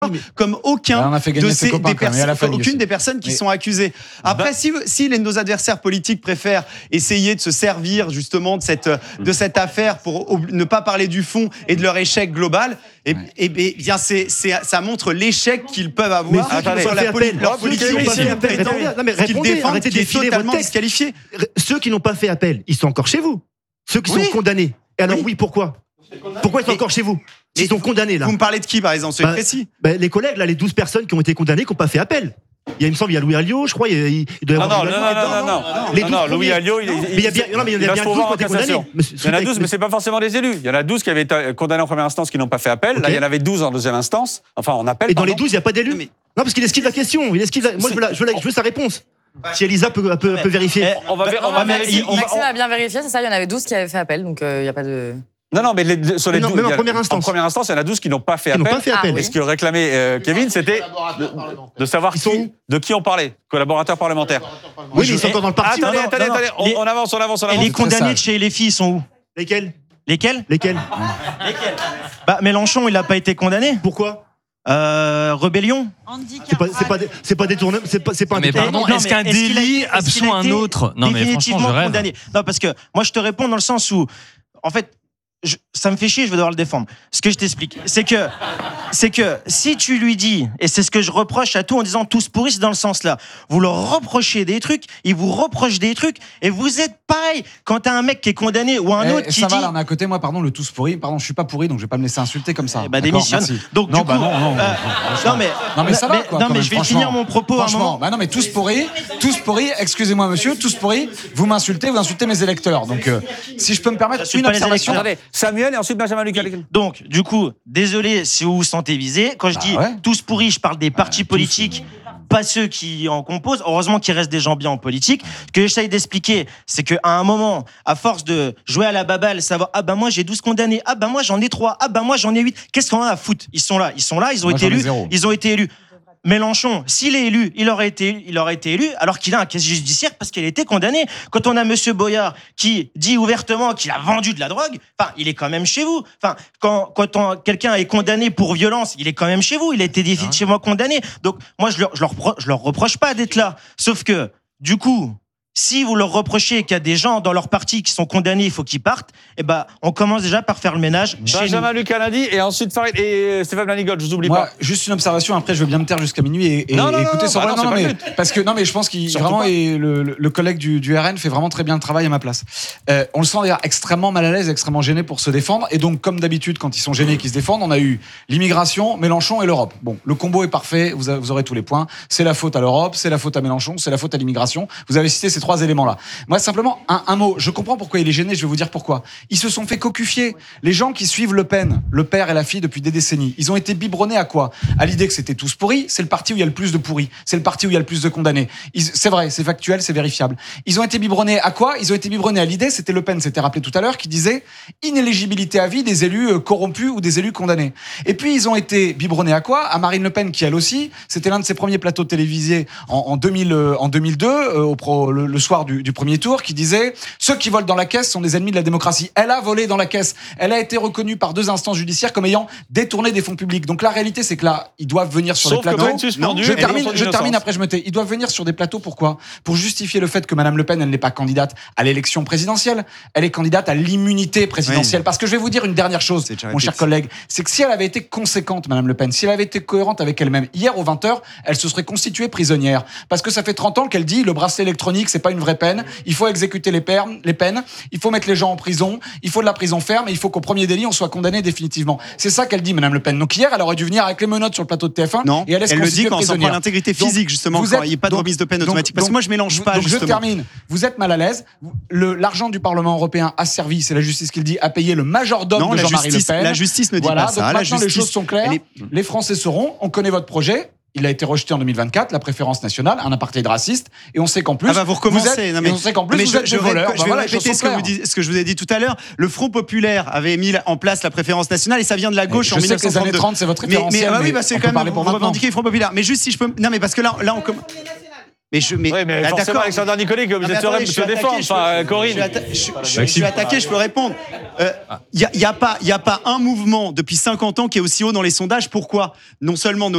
comme aucun aucune des personnes qui sont accusées. Après, si nos adversaires politiques préfèrent essayer de se servir justement de cette affaire pour ne pas parler du fond et de leur échec global, bien ça montre l'échec qu'ils peuvent avoir sur leur politique qu'ils défendent, qui est totalement disqualifiée. Ceux qui n'ont pas fait appel, ils sont encore chez vous. Ceux qui sont condamnés. Et alors pourquoi ils sont encore chez vous? Ils sont condamnés là. Vous me parlez de qui par exemple? C'est précis. Les collègues là, les 12 personnes qui ont été condamnées, qui n'ont pas fait appel. Il me semble, il y a Louis Alliot, je crois. Il doit y avoir non, Louis Alliot, il y a bien 12 qui ont été condamnés. Il y en a 12, mais c'est pas forcément des élus. Il y en a 12 qui avaient été condamnés en première instance qui n'ont pas fait appel. Là, il y en avait 12 en deuxième instance. Enfin, en appel. Et dans les 12, il n'y a pas d'élus. Non, parce qu'il esquive la question. Moi, je veux sa réponse. Si Elisa peut vérifier. Maxime a bien vérifié, c'est ça. Il y en avait 12 qui avaient fait appel, donc il n'y a pas de. Non, mais sur les 12, même en première instance. En première instance, il y en a 12 qui n'ont pas fait appel. Et ce que réclamait Kevin, c'était de savoir de qui on parlait. Collaborateurs parlementaires. Oui, mais ils sont encore dans le parti. Attendez, on avance. Et les condamnés de chez les filles sont où? Lesquels? Mélenchon, il n'a pas été condamné. Pourquoi? Rébellion. C'est pas détourné. C'est pas un détournement. Est-ce qu'un délit absent un autre? Non, mais franchement, je rêve. Condamné. Non, parce que moi, je te réponds dans le sens où, en fait, ça me fait chier, je vais devoir le défendre. Ce que je t'explique, c'est que si tu lui dis, et c'est ce que je reproche à tout en disant tous pourris, c'est dans le sens là, vous leur reprochez des trucs, ils vous reprochent des trucs, et vous êtes pareil quand t'as un mec qui est condamné ou un autre qui dit... là, on est à côté, moi, pardon, le tous pourri, pardon, je suis pas pourri, donc je vais pas me laisser insulter comme ça. Démissionne. Donc, non, du coup, non, mais ça va, quoi. Non, mais je vais finir mon propos à un moment. Non, mais tous pourris, excusez-moi, monsieur, tous pourris, vous insultez mes électeurs. Donc, si je peux me permettre une observation. Attendez, Samuel et ensuite Benjamin Lucas. Donc, du coup, désolé si vous vous sentez visé. Quand je dis tous pourris, je parle des partis politiques, pas ceux qui en composent. Heureusement qu'il reste des gens bien en politique. Ce que j'essaye d'expliquer, c'est qu'à un moment, à force de jouer à la baballe, savoir moi j'ai 12 condamnés, moi j'en ai 3, moi j'en ai 8. Qu'est-ce qu'on a à foutre? Ils sont là, ils ont été élus. Mélenchon, s'il est élu, il aurait été élu alors qu'il a un casier judiciaire parce qu'il a été condamné. Quand on a monsieur Boyard qui dit ouvertement qu'il a vendu de la drogue, il est quand même chez vous. Quand quelqu'un est condamné pour violence, il est quand même chez vous. Il a été définitivement condamné. Donc moi, je leur reproche pas d'être là. Sauf que, du coup, si vous leur reprochez qu'il y a des gens dans leur parti qui sont condamnés, il faut qu'ils partent, on commence déjà par faire le ménage chez nous. Benjamin Lucas lundi et ensuite Farid et Stéphane Lanigold, je vous oublie pas. Juste une observation, après je veux bien me taire jusqu'à minuit et écouter sans problème. Parce que je pense qu'il vraiment le collègue du RN fait vraiment très bien le travail à ma place. On le sent d'ailleurs extrêmement mal à l'aise, extrêmement gêné pour se défendre. Et donc, comme d'habitude, quand ils sont gênés et qu'ils se défendent, on a eu l'immigration, Mélenchon et l'Europe. Bon, le combo est parfait, vous aurez tous les points. C'est la faute à l'Europe, c'est la faute à Mélenchon, c'est la faute à l'immigration. Vous avez cité ces 3 éléments-là. Moi, simplement, un mot. Je comprends pourquoi il est gêné, je vais vous dire pourquoi. Ils se sont fait cocufier. Les gens qui suivent Le Pen, le père et la fille, depuis des décennies, ils ont été biberonnés à quoi? À l'idée que c'était tous pourris. C'est le parti où il y a le plus de pourris. C'est le parti où il y a le plus de condamnés. C'est vrai, c'est factuel, c'est vérifiable. Ils ont été biberonnés à quoi? Ils ont été biberonnés à l'idée, c'était Le Pen, c'était rappelé tout à l'heure, qui disait inéligibilité à vie des élus corrompus ou des élus condamnés. Et puis, ils ont été biberonnés à quoi? À Marine Le Pen, qui elle aussi, c'était l'un de ses premiers plateaux télévisés en 2002, le soir du premier tour, qui disait ceux qui volent dans la caisse sont des ennemis de la démocratie. Elle a volé dans la caisse. Elle a été reconnue par 2 instances judiciaires comme ayant détourné des fonds publics. Donc la réalité, c'est que là, ils doivent venir sur les plateaux. Je termine, après je me tais. Ils doivent venir sur des plateaux, pourquoi? Pour justifier le fait que Madame Le Pen, elle n'est pas candidate à l'élection présidentielle, elle est candidate à l'immunité présidentielle. Parce que je vais vous dire une dernière chose, mon cher collègue, c'est que si elle avait été conséquente, Madame Le Pen, si elle avait été cohérente avec elle-même, hier aux 20h, elle se serait constituée prisonnière. Parce que ça fait 30 ans qu'elle dit le bracelet électronique, c'est pas une vraie peine. Il faut exécuter les peines, il faut mettre les gens en prison, il faut de la prison ferme et il faut qu'au premier délit, on soit condamné définitivement. C'est ça qu'elle dit, Madame Le Pen. Donc hier, elle aurait dû venir avec les menottes sur le plateau de TF1. Non, et elle le dit quand on s'en prend l'intégrité physique, justement, quand il n'y a pas de remise de peine automatique. Parce que moi, je mélange pas, justement. Je termine. Vous êtes mal à l'aise. L'argent du Parlement européen a servi, c'est la justice qui le dit, à payer le majordome de Jean-Marie Le Pen. La justice ne dit pas ça. Donc maintenant, les choses sont claires. Les Français sauront, on connaît votre projet. Il a été rejeté en 2024, la préférence nationale, un apartheid raciste, et on sait qu'en plus, vous recommencez. On sait qu'en plus, vous êtes des voleurs. Je vais répéter ce que je vous ai dit tout à l'heure. Le Front populaire avait mis en place la préférence nationale, et ça vient de la gauche en 1932. Les années 30, c'est votre référentiel. C'est quand même vous revendiquez le Front populaire. Mais juste si je peux, non mais parce que là on commence. Mais forcément, Alexandre Nicoli, que vous êtes serein de se défendre. Corinne. Je suis attaqué, je peux répondre. Il n'y a pas un mouvement depuis 50 ans qui est aussi haut dans les sondages. Pourquoi? Non seulement